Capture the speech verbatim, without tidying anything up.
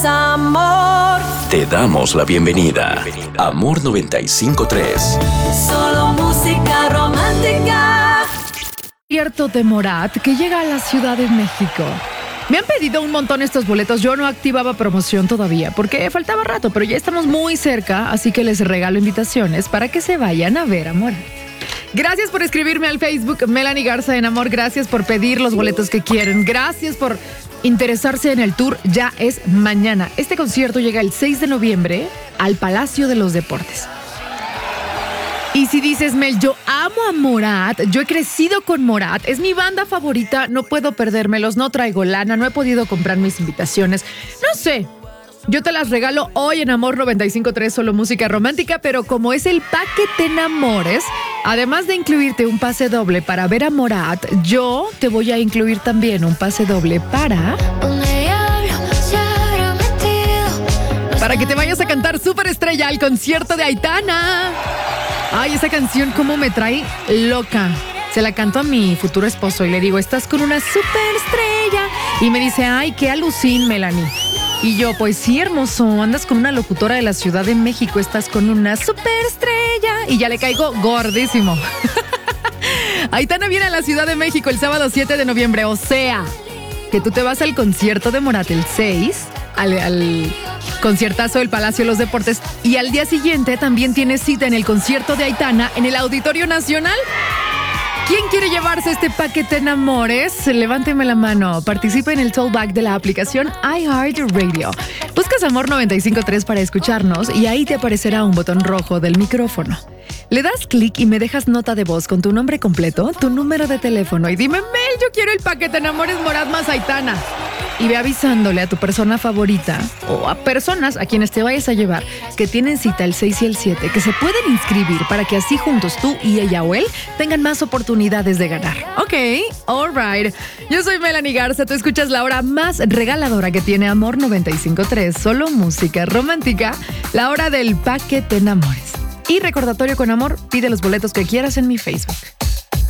es amor. Te damos la bienvenida. Amor noventa y cinco punto tres. Solo música romántica. Concierto de Morat que llega a la Ciudad de México. Me han pedido un montón estos boletos. Yo no activaba promoción todavía porque faltaba rato, pero ya estamos muy cerca, así que les regalo invitaciones para que se vayan a ver a Morat. Gracias por escribirme al Facebook Melanie Garza en Amor. Gracias por pedir los boletos que quieren. Gracias por interesarse en el tour. Ya es mañana. Este concierto llega el seis de noviembre al Palacio de los Deportes. Y si dices, Mel, yo amo a Morat, yo he crecido con Morat, es mi banda favorita, no puedo perdérmelos, no traigo lana, no he podido comprar mis invitaciones, no sé. Yo te las regalo hoy en Amor noventa y cinco punto tres, solo música romántica, pero como es el paquete enamores, además de incluirte un pase doble para ver a Morat, yo te voy a incluir también un pase doble para... Para que te vayas a cantar Superestrella al concierto de Aitana. Ay, esa canción cómo me trae loca. Se la canto a mi futuro esposo y le digo, estás con una superestrella. Y me dice, ay, qué alucín, Melanie. Y yo, pues sí, hermoso, andas con una locutora de la Ciudad de México, estás con una superestrella. Y ya le caigo gordísimo. Aitana viene a la Ciudad de México el sábado siete de noviembre, o sea, que tú te vas al concierto de Morat el seis, al, al conciertazo del Palacio de los Deportes, y al día siguiente también tienes cita en el concierto de Aitana en el Auditorio Nacional. ¿Quién quiere llevarse este paquete en amores? Levánteme la mano. Participa en el tollback de la aplicación iHeartRadio. Buscas Amor noventa y cinco punto tres para escucharnos y ahí te aparecerá un botón rojo del micrófono. Le das clic y me dejas nota de voz con tu nombre completo, tu número de teléfono y dime, Mel, yo quiero el paquete en amores Morat más Aitana. Y ve avisándole a tu persona favorita o a personas a quienes te vayas a llevar que tienen cita el seis y el siete, que se pueden inscribir para que así juntos tú y ella o él tengan más oportunidades de ganar. Ok, all right. Yo soy Melanie Garza, tú escuchas la hora más regaladora que tiene Amor noventa y cinco punto tres, solo música romántica, la hora del paquete en amores. Y recordatorio con amor, pide los boletos que quieras en mi Facebook.